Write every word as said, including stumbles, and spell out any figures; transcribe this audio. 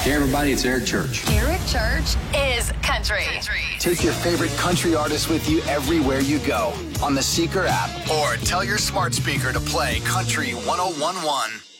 Hey everybody, it's Eric Church. Eric Church is country. country. Take your favorite country artists with you everywhere you go on the Seeker app, or tell your smart speaker to play Country one oh one one.